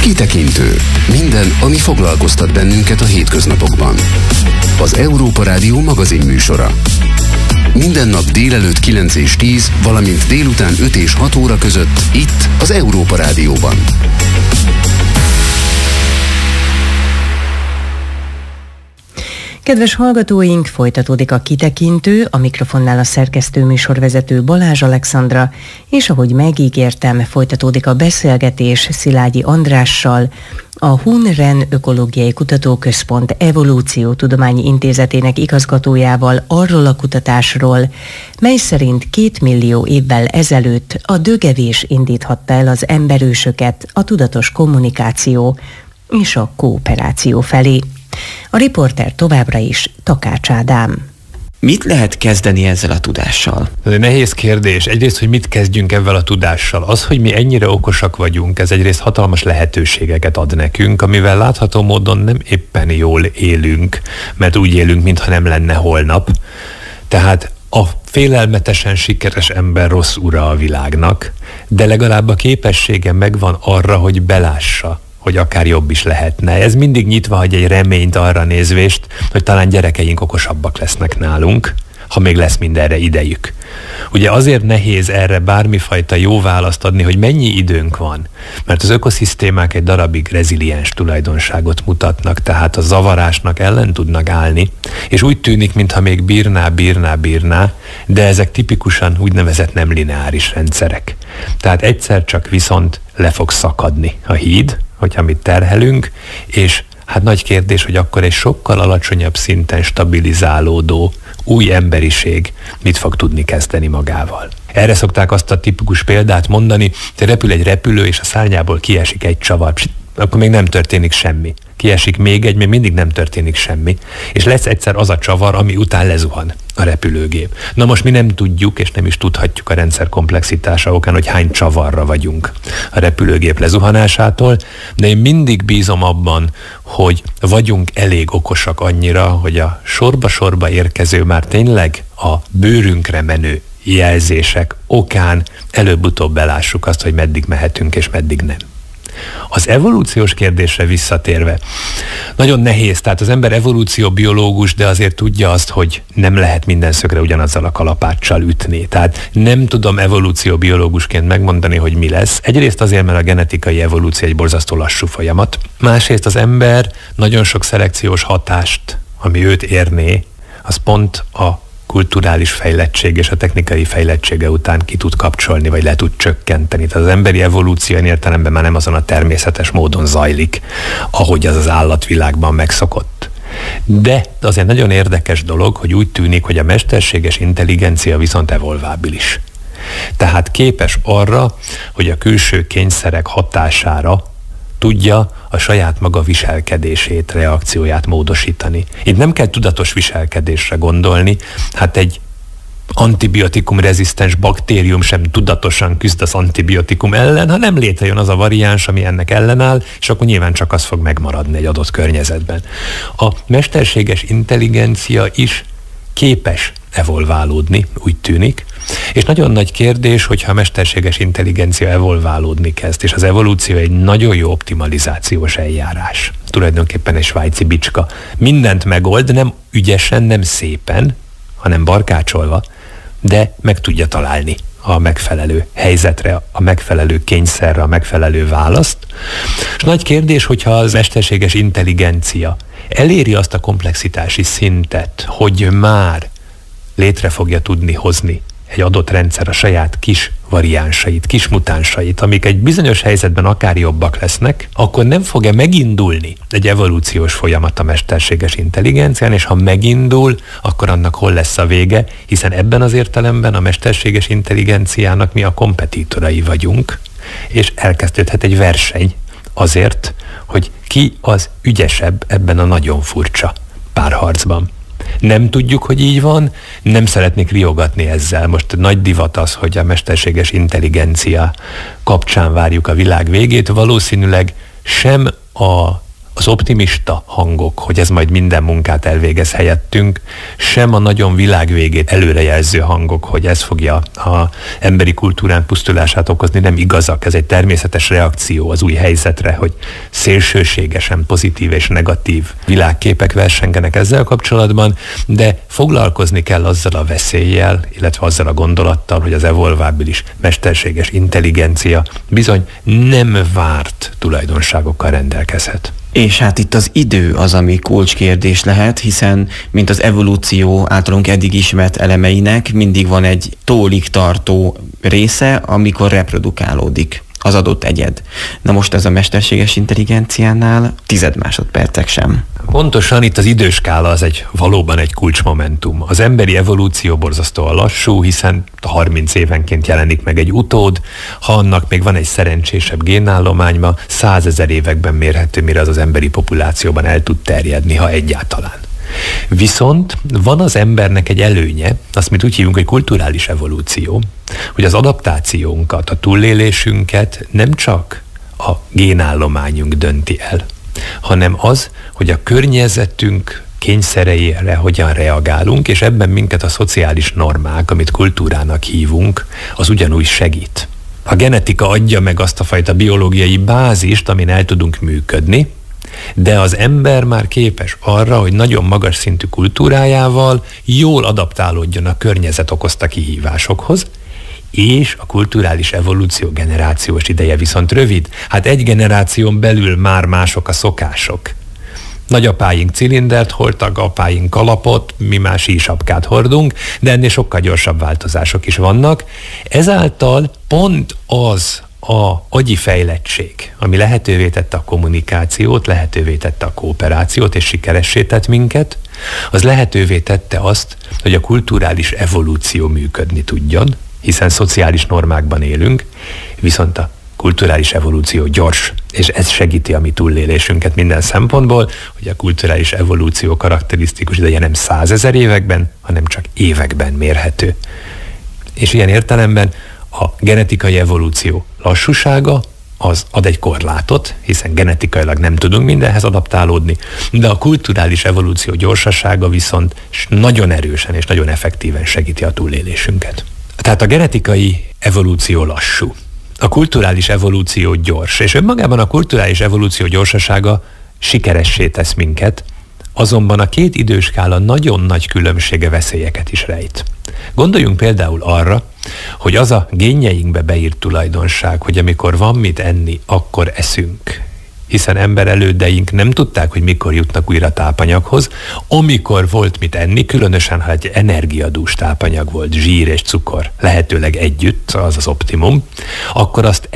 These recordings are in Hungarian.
Kitekintő. Minden, ami foglalkoztat bennünket a hétköznapokban. Az Európa Rádió magazinműsora. Minden nap délelőtt 9 és 10, valamint délután 5 és 6 óra között itt az Európa Rádióban. Kedves hallgatóink, folytatódik a Kitekintő, a mikrofonnál a szerkesztő műsorvezető Balázs Alexandra, és ahogy megígértem, folytatódik a beszélgetés Szilágyi Andrással, a Hun-Ren Ökológiai Kutatóközpont Evolúciótudományi Intézetének igazgatójával arról a kutatásról, mely szerint 2 millió évvel ezelőtt a dögevés indíthatta el az emberősöket a tudatos kommunikáció és a kooperáció felé. A riporter továbbra is Takács Ádám. Mit lehet kezdeni ezzel a tudással? Ez egy nehéz kérdés. Egyrészt, hogy mit kezdjünk ezzel a tudással. Az, hogy mi ennyire okosak vagyunk, ez egyrészt hatalmas lehetőségeket ad nekünk, amivel látható módon nem éppen jól élünk, mert úgy élünk, mintha nem lenne holnap. Tehát a félelmetesen sikeres ember rossz ura a világnak, de legalább a képessége megvan arra, hogy belássa, hogy akár jobb is lehetne. Ez mindig nyitva hagy egy reményt arra nézvést, hogy talán gyerekeink okosabbak lesznek nálunk, ha még lesz mindenre idejük. Ugye azért nehéz erre bármifajta jó választ adni, hogy mennyi időnk van, mert az ökoszisztémák egy darabig reziliens tulajdonságot mutatnak, tehát a zavarásnak ellen tudnak állni, és úgy tűnik, mintha még bírná, de ezek tipikusan úgynevezett nem lineáris rendszerek. Tehát egyszer csak viszont le fog szakadni a híd, hogyha mit terhelünk, és hát nagy kérdés, hogy akkor egy sokkal alacsonyabb szinten stabilizálódó új emberiség mit fog tudni kezdeni magával. Erre szokták azt a tipikus példát mondani, hogy repül egy repülő, és a szárnyából kiesik egy csavar, akkor még nem történik semmi. Kiesik még egy, még mindig nem történik semmi, és lesz egyszer az a csavar, ami után lezuhan a repülőgép. Na most mi nem tudjuk, és nem is tudhatjuk a rendszer komplexitása okán, hogy hány csavarra vagyunk a repülőgép lezuhanásától, de én mindig bízom abban, hogy vagyunk elég okosak annyira, hogy a sorba-sorba érkező, már tényleg a bőrünkre menő jelzések okán előbb-utóbb belássuk azt, hogy meddig mehetünk és meddig nem. Az evolúciós kérdésre visszatérve, nagyon nehéz, tehát az ember evolúcióbiológus, de azért tudja azt, hogy nem lehet minden szögre ugyanazzal a kalapáccsal ütni. Tehát nem tudom evolúcióbiológusként megmondani, hogy mi lesz. Egyrészt azért, mert a genetikai evolúció egy borzasztó lassú folyamat. Másrészt az ember nagyon sok szelekciós hatást, ami őt érné, az pont a kulturális fejlettség és a technikai fejlettsége után ki tud kapcsolni, vagy le tud csökkenteni. Tehát az emberi evolúció ilyen értelemben már nem azon a természetes módon zajlik, ahogy az állatvilágban megszokott. De azért nagyon érdekes dolog, hogy úgy tűnik, hogy a mesterséges intelligencia viszont evolvábilis. Tehát képes arra, hogy a külső kényszerek hatására tudja a saját maga viselkedését, reakcióját módosítani. Itt nem kell tudatos viselkedésre gondolni, hát egy antibiotikum-rezisztens baktérium sem tudatosan küzd az antibiotikum ellen, ha nem létrejön az a variáns, ami ennek ellenáll, és akkor nyilván csak az fog megmaradni egy adott környezetben. A mesterséges intelligencia is képes evolválódni, úgy tűnik, és nagyon nagy kérdés, hogyha a mesterséges intelligencia evolválódni kezd, és az evolúció egy nagyon jó optimalizációs eljárás. Tulajdonképpen egy svájci bicska. Mindent megold, nem ügyesen, nem szépen, hanem barkácsolva, de meg tudja találni a megfelelő helyzetre, a megfelelő kényszerre, a megfelelő választ. És nagy kérdés, hogyha az mesterséges intelligencia eléri azt a komplexitási szintet, hogy már létre fogja tudni hozni egy adott rendszer a saját kis variánsait, kis mutánsait, amik egy bizonyos helyzetben akár jobbak lesznek, akkor nem fog-e megindulni egy evolúciós folyamat a mesterséges intelligencián, és ha megindul, akkor annak hol lesz a vége, hiszen ebben az értelemben a mesterséges intelligenciának mi a kompetitorai vagyunk, és elkezdődhet egy verseny azért, hogy ki az ügyesebb ebben a nagyon furcsa párharcban. Nem tudjuk, hogy így van, nem szeretnék riogatni ezzel. Most nagy divat az, hogy a mesterséges intelligencia kapcsán várjuk a világ végét. Valószínűleg sem az optimista hangok, hogy ez majd minden munkát elvégez helyettünk, sem a nagyon világvégét előrejelző hangok, hogy ez fogja az emberi kultúrán pusztulását okozni, nem igazak. Ez egy természetes reakció az új helyzetre, hogy szélsőségesen pozitív és negatív világképek versengenek ezzel kapcsolatban, de foglalkozni kell azzal a veszéllyel, illetve azzal a gondolattal, hogy az evolvábilis mesterséges intelligencia bizony nem várt tulajdonságokkal rendelkezhet. És hát itt az idő az, ami kulcskérdés lehet, hiszen mint az evolúció általunk eddig ismert elemeinek mindig van egy tólig tartó része, amikor reprodukálódik az adott egyed. Na most ez a mesterséges intelligenciánál 10 másodpercek sem. Pontosan itt az időskála az valóban egy kulcsmomentum. Az emberi evolúció borzasztóan lassú, hiszen 30 évenként jelenik meg egy utód, ha annak még van egy szerencsésebb génállományban, 100 000 években mérhető, mire az emberi populációban el tud terjedni, ha egyáltalán. Viszont van az embernek egy előnye, azt mi úgy hívunk, hogy kulturális evolúció, hogy az adaptációnkat, a túlélésünket nem csak a génállományunk dönti el, hanem az, hogy a környezetünk kényszereire hogyan reagálunk, és ebben minket a szociális normák, amit kultúrának hívunk, az ugyanúgy segít. A genetika adja meg azt a fajta biológiai bázist, amin el tudunk működni, de az ember már képes arra, hogy nagyon magas szintű kultúrájával jól adaptálódjon a környezet okozta kihívásokhoz, és a kulturális evolúció generációs ideje viszont rövid. Hát egy generáción belül már mások a szokások. Nagyapáink cilindert hordtak, apáink kalapot, mi már sísapkát hordunk, de ennél sokkal gyorsabb változások is vannak. Ezáltal pont az a agyi fejlettség, ami lehetővé tette a kommunikációt, lehetővé tette a kooperációt, és sikeressé tett minket, az lehetővé tette azt, hogy a kulturális evolúció működni tudjon, hiszen szociális normákban élünk, viszont a kulturális evolúció gyors, és ez segíti a mi túlélésünket minden szempontból, hogy a kulturális evolúció karakterisztikus ideje nem 100 000 években, hanem csak években mérhető. És ilyen értelemben a genetikai evolúció lassúsága az ad egy korlátot, hiszen genetikailag nem tudunk mindenhez adaptálódni, de a kulturális evolúció gyorsasága viszont nagyon erősen és nagyon effektíven segíti a túlélésünket. Tehát a genetikai evolúció lassú, a kulturális evolúció gyors, és önmagában a kulturális evolúció gyorsasága sikeressé tesz minket, azonban a két időskála nagyon nagy különbsége veszélyeket is rejt. Gondoljunk például arra, hogy az a génjeinkbe beírt tulajdonság, hogy amikor van mit enni, akkor eszünk. Hiszen emberelődeink nem tudták, hogy mikor jutnak újra tápanyaghoz. Amikor volt mit enni, különösen ha egy energiadús tápanyag volt, zsír és cukor, lehetőleg együtt, az az optimum, akkor azt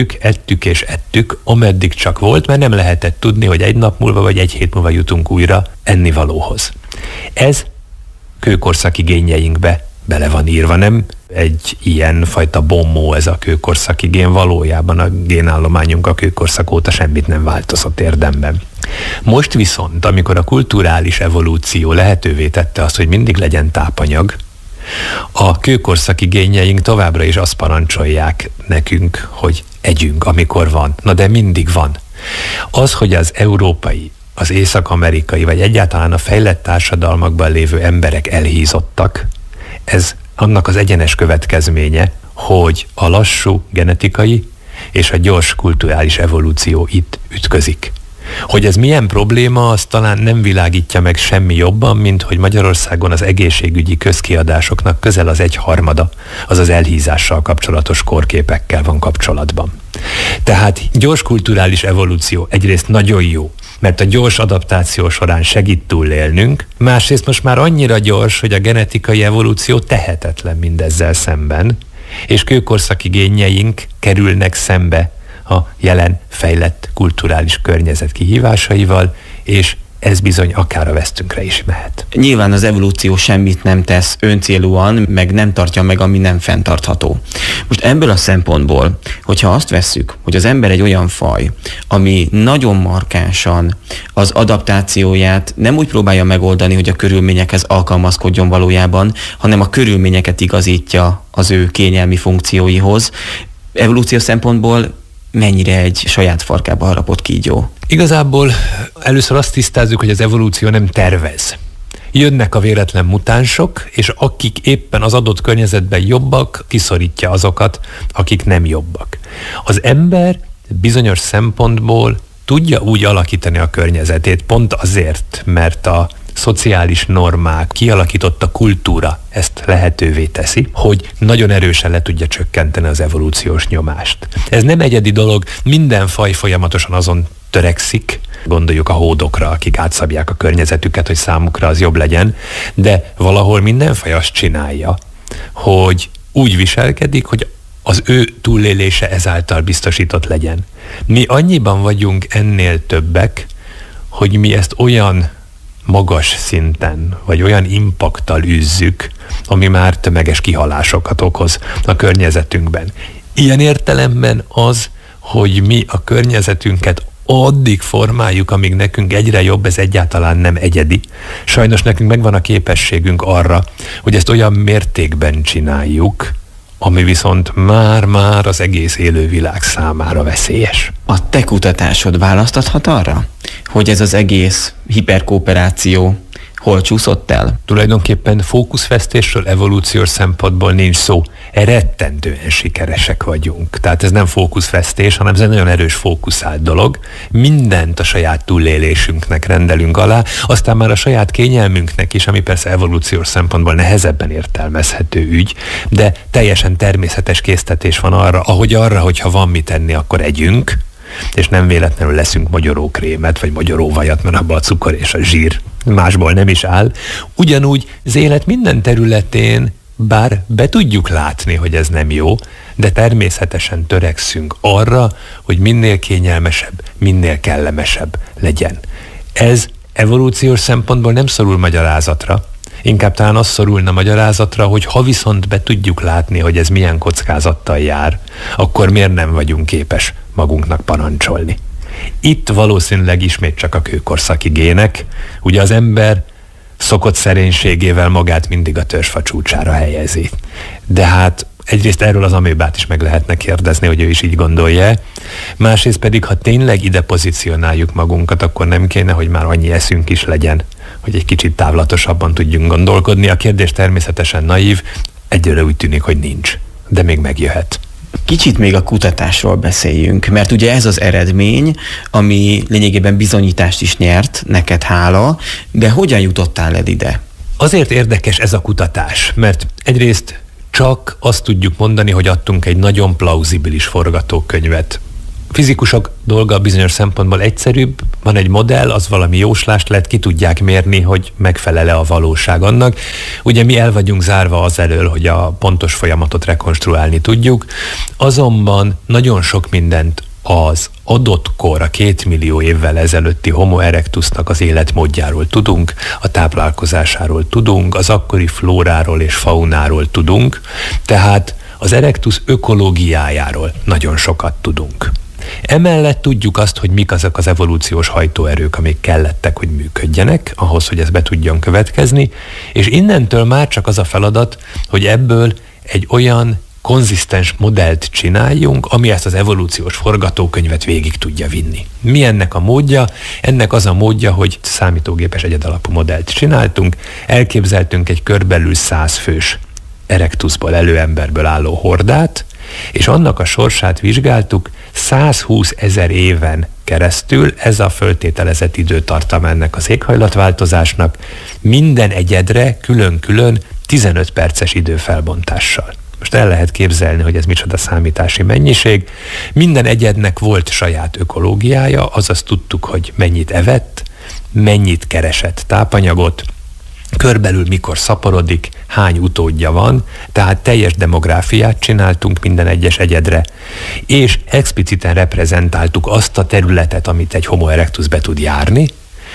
ettük, ameddig csak volt, mert nem lehetett tudni, hogy egy nap múlva vagy egy hét múlva jutunk újra ennivalóhoz. Ez kőkorszaki génjeinkbe bele van írva, nem egy ilyen fajta bombó ez a kőkorszaki gén, valójában a génállományunk a kőkorszak óta semmit nem változott érdemben. Most viszont, amikor a kulturális evolúció lehetővé tette azt, hogy mindig legyen tápanyag, a kőkorszaki génjeink továbbra is azt parancsolják nekünk, hogy együnk, amikor van. Na de mindig van. Az, hogy az európai, az észak-amerikai, vagy egyáltalán a fejlett társadalmakban lévő emberek elhízottak, ez annak az egyenes következménye, hogy a lassú genetikai és a gyors kulturális evolúció itt ütközik. Hogy ez milyen probléma, azt talán nem világítja meg semmi jobban, mint hogy Magyarországon az egészségügyi közkiadásoknak közel az 1/3 az az elhízással kapcsolatos kórképekkel van kapcsolatban. Tehát gyors kulturális evolúció egyrészt nagyon jó, mert a gyors adaptáció során segít túlélnünk, másrészt most már annyira gyors, hogy a genetikai evolúció tehetetlen mindezzel szemben, és kőkorszaki génjeink kerülnek szembe a jelen fejlett kulturális környezet kihívásaival, és ez bizony akár a vesztünkre is mehet. Nyilván az evolúció semmit nem tesz öncélúan, meg nem tartja meg, ami nem fenntartható. Most ebből a szempontból, hogyha azt vesszük, hogy az ember egy olyan faj, ami nagyon markánsan az adaptációját nem úgy próbálja megoldani, hogy a körülményekhez alkalmazkodjon valójában, hanem a körülményeket igazítja az ő kényelmi funkcióihoz. Evolúció szempontból mennyire egy saját farkába harapott kígyó? Igazából először azt tisztázzuk, hogy az evolúció nem tervez. Jönnek a véletlen mutánsok, és akik éppen az adott környezetben jobbak, kiszorítja azokat, akik nem jobbak. Az ember bizonyos szempontból tudja úgy alakítani a környezetét, pont azért, mert a szociális normák, kialakította kultúra ezt lehetővé teszi, hogy nagyon erősen le tudja csökkenteni az evolúciós nyomást. Ez nem egyedi dolog, minden faj folyamatosan azon törekszik, gondoljuk a hódokra, akik átszabják a környezetüket, hogy számukra az jobb legyen, de valahol minden faj azt csinálja, hogy úgy viselkedik, hogy az ő túlélése ezáltal biztosított legyen. Mi annyiban vagyunk ennél többek, hogy mi ezt olyan magas szinten, vagy olyan impakttal űzzük, ami már tömeges kihalásokat okoz a környezetünkben. Ilyen értelemben az, hogy mi a környezetünket addig formáljuk, amíg nekünk egyre jobb, ez egyáltalán nem egyedi. Sajnos nekünk megvan a képességünk arra, hogy ezt olyan mértékben csináljuk, ami viszont már az egész élővilág számára veszélyes. A te kutatásod választathat arra, hogy ez az egész hiperkooperáció hol csúszott el? Tulajdonképpen fókuszvesztésről evolúciós szempontból nincs szó. Rettentően sikeresek vagyunk. Tehát ez nem fókuszvesztés, hanem ez egy nagyon erős fókuszált dolog. Mindent a saját túlélésünknek rendelünk alá, aztán már a saját kényelmünknek is, ami persze evolúciós szempontból nehezebben értelmezhető ügy, de teljesen természetes késztetés van arra, hogyha van mit enni, akkor együnk, és nem véletlenül leszünk magyarókrémet, vagy magyaróvajat, mert abban a cukor és a zsír másból nem is áll. Ugyanúgy az élet minden területén, bár be tudjuk látni, hogy ez nem jó, de természetesen törekszünk arra, hogy minél kényelmesebb, minél kellemesebb legyen. Ez evolúciós szempontból nem szorul magyarázatra, inkább talán az szorulna magyarázatra, hogy ha viszont be tudjuk látni, hogy ez milyen kockázattal jár, akkor miért nem vagyunk képes magunknak parancsolni. Itt valószínűleg ismét csak a kőkorszaki gének, ugye az ember szokott szerénységével magát mindig a törzsfa csúcsára helyezi. De hát egyrészt erről az amébát is meg lehetne kérdezni, hogy ő is így gondolja. Másrészt pedig, ha tényleg ide pozícionáljuk magunkat, akkor nem kéne, hogy már annyi eszünk is legyen, hogy egy kicsit távlatosabban tudjunk gondolkodni. A kérdés természetesen naív, egyre úgy tűnik, hogy nincs, de még megjöhet. Kicsit még a kutatásról beszéljünk, mert ugye ez az eredmény, ami lényegében bizonyítást is nyert, neked hála, de hogyan jutottál el ide? Azért érdekes ez a kutatás, mert egyrészt csak azt tudjuk mondani, hogy adtunk egy nagyon plauzibilis forgatókönyvet. Fizikusok dolga bizonyos szempontból egyszerűbb, van egy modell, az valami jóslást lehet, ki tudják mérni, hogy megfelel-e a valóság annak. Ugye mi el vagyunk zárva az elől, hogy a pontos folyamatot rekonstruálni tudjuk, azonban nagyon sok mindent az adott kor, a 2 millió évvel ezelőtti Homo erectusnak az életmódjáról tudunk, a táplálkozásáról tudunk, az akkori flóráról és faunáról tudunk, tehát az erectus ökológiájáról nagyon sokat tudunk. Emellett tudjuk azt, hogy mik azok az evolúciós hajtóerők, amik kellettek, hogy működjenek, ahhoz, hogy ez be tudjon következni, és innentől már csak az a feladat, hogy ebből egy olyan konzisztens modellt csináljunk, ami ezt az evolúciós forgatókönyvet végig tudja vinni. Mi ennek a módja? Ennek az a módja, hogy számítógépes egyedalapú modellt csináltunk, elképzeltünk egy körülbelül 100 fős erectusból, előemberből álló hordát, és annak a sorsát vizsgáltuk 120 000 éven keresztül, ez a föltételezett időtartam ennek az éghajlatváltozásnak, minden egyedre külön-külön 15 perces időfelbontással. Most el lehet képzelni, hogy ez micsoda számítási mennyiség. Minden egyednek volt saját ökológiája, azaz tudtuk, hogy mennyit evett, mennyit keresett tápanyagot, körbelül mikor szaporodik, hány utódja van, tehát teljes demográfiát csináltunk minden egyes egyedre, és expliciten reprezentáltuk azt a területet, amit egy Homo erectus be tud járni,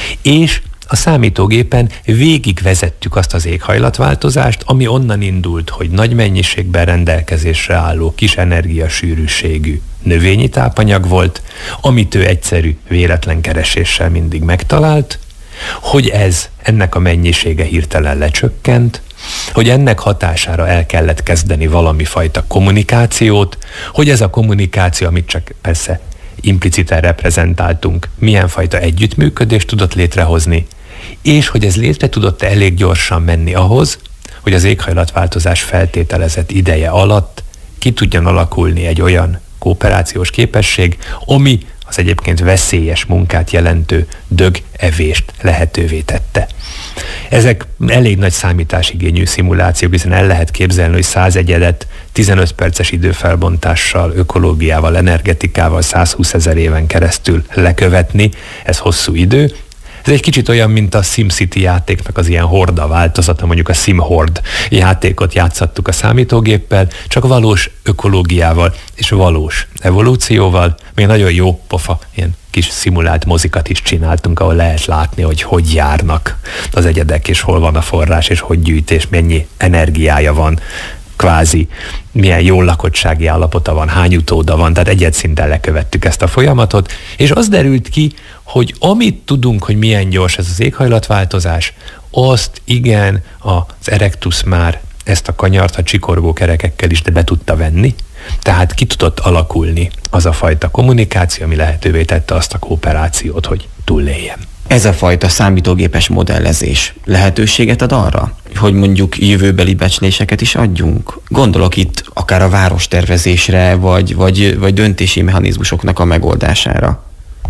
és a számítógépen végigvezettük azt az éghajlatváltozást, ami onnan indult, hogy nagy mennyiségben rendelkezésre álló kis energiasűrűségű növényi tápanyag volt, amit ő egyszerű véletlen kereséssel mindig megtalált, hogy ennek a mennyisége hirtelen lecsökkent, hogy ennek hatására el kellett kezdeni valami fajta kommunikációt, hogy ez a kommunikáció, amit csak persze impliciten reprezentáltunk, milyen fajta együttműködést tudott létrehozni, és hogy ez létre tudott elég gyorsan menni ahhoz, hogy az éghajlatváltozás feltételezett ideje alatt ki tudjon alakulni egy olyan kooperációs képesség, ami az egyébként veszélyes munkát jelentő dögevést lehetővé tette. Ezek elég nagy számításigényű szimulációk, hiszen el lehet képzelni, hogy 100 egyedet 15 perces időfelbontással, ökológiával, energetikával 120 000 éven keresztül lekövetni, ez hosszú idő. Ez egy kicsit olyan, mint a SimCity játéknak az ilyen horda változata, mondjuk a SimHorde játékot játszattuk a számítógéppel, csak valós ökológiával és valós evolúcióval. Még nagyon jó pofa, ilyen kis szimulált mozikat is csináltunk, ahol lehet látni, hogy járnak az egyedek, és hol van a forrás, és hogy gyűjt, és mennyi energiája van, kvázi milyen jó lakottsági állapota van, hány utóda van, tehát egyedszinten lekövettük ezt a folyamatot, és az derült ki, hogy amit tudunk, hogy milyen gyors ez az éghajlatváltozás, azt igen, az Erectus már ezt a kanyart a csikorgó kerekekkel is be tudta venni, tehát ki tudott alakulni az a fajta kommunikáció, ami lehetővé tette azt a kooperációt, hogy túléljen. Ez a fajta számítógépes modellezés lehetőséget ad arra, hogy mondjuk jövőbeli becsléseket is adjunk? Gondolok itt akár a várostervezésre, vagy döntési mechanizmusoknak a megoldására.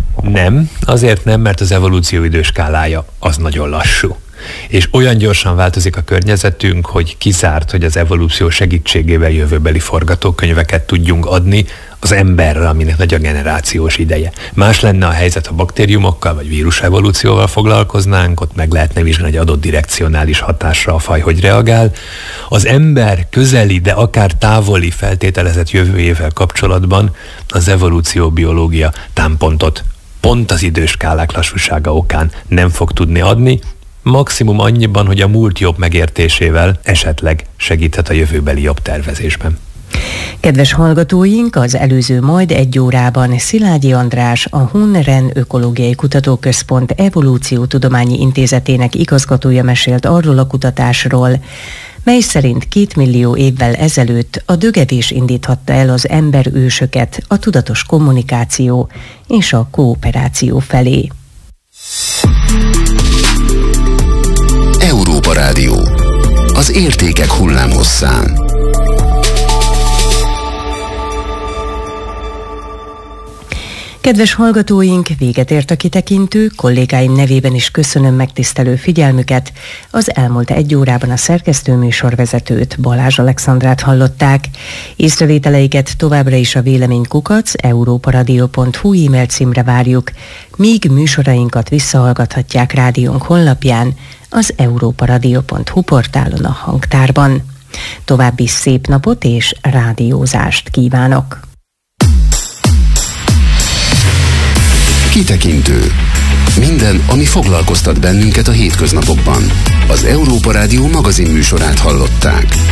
Nem, azért nem, mert az evolúció időskálája az nagyon lassú. És olyan gyorsan változik a környezetünk, hogy kizárt, hogy az evolúció segítségével jövőbeli forgatókönyveket tudjunk adni az emberre, aminek nagy a generációs ideje. Más lenne a helyzet, ha baktériumokkal vagy vírusevolúcióval foglalkoznánk, ott meg lehetne vizsgálni egy adott direkcionális hatásra a faj, hogy reagál. Az ember közeli, de akár távoli feltételezett jövőjével kapcsolatban az evolúcióbiológia támpontot pont az időskálák lassúsága okán nem fog tudni adni, maximum annyiban, hogy a múlt jobb megértésével esetleg segíthet a jövőbeli jobb tervezésben. Kedves hallgatóink, az előző majd 1 órában Szilágyi András, a Hun-Ren Ökológiai Kutatóközpont Evolúciótudományi Intézetének igazgatója mesélt arról a kutatásról, mely szerint 2 millió évvel ezelőtt a dögevés indíthatta el az emberősöket a tudatos kommunikáció és a kooperáció felé. Európa Rádió. Az értékek hullámhosszán. Kedves hallgatóink, véget ért a kitekintő, kollégáim nevében is köszönöm megtisztelő figyelmüket. Az elmúlt 1 órában a szerkesztőműsorvezetőt, Balázs Alexandrát hallották. Észrevételeiket továbbra is a véleménykukac@europaradio.hu e-mail címre várjuk, míg műsorainkat visszahallgathatják rádiónk honlapján, az europaradio.hu portálon a hangtárban. További szép napot és rádiózást kívánok! Kitekintő. Minden, ami foglalkoztat bennünket a hétköznapokban. Az Európa Rádió magazinműsorát hallották.